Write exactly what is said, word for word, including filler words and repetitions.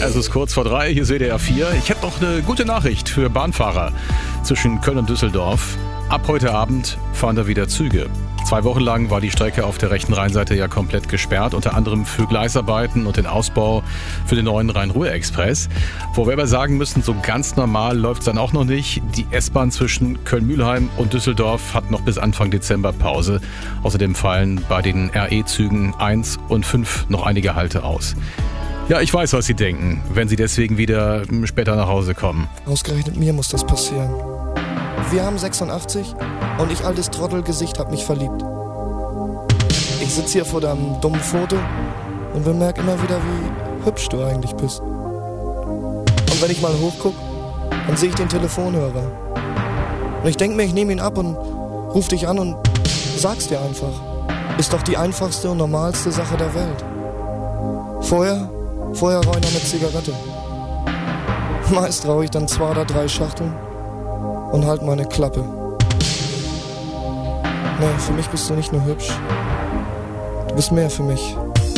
Es ist kurz vor drei, hier ist W D R vier. Ich hätte noch eine gute Nachricht für Bahnfahrer zwischen Köln und Düsseldorf. Ab heute Abend fahren da wieder Züge. Zwei Wochen lang war die Strecke auf der rechten Rheinseite ja komplett gesperrt, unter anderem für Gleisarbeiten und den Ausbau für den neuen Rhein-Ruhr-Express. Wo wir aber sagen müssen, so ganz normal läuft es dann auch noch nicht. Die S-Bahn zwischen Köln-Mülheim und Düsseldorf hat noch bis Anfang Dezember Pause. Außerdem fallen bei den R E-Zügen eins und fünf noch einige Halte aus. Ja, ich weiß, was Sie denken, wenn Sie deswegen wieder später nach Hause kommen. Ausgerechnet mir muss das passieren. Wir haben sechsundachtzig und ich, altes Trottelgesicht, hab mich verliebt. Ich sitz hier vor deinem dummen Foto und bemerk immer wieder, wie hübsch du eigentlich bist. Und wenn ich mal hochguck, dann sehe ich den Telefonhörer. Und ich denk mir, ich nehme ihn ab und ruf dich an und sag's dir einfach. Ist doch die einfachste und normalste Sache der Welt. Vorher, vorher rauch ich noch eine Zigarette. Meist rauch ich dann zwei oder drei Schachteln und halt meine Klappe. Nee, für mich bist du nicht nur hübsch. Du bist mehr für mich.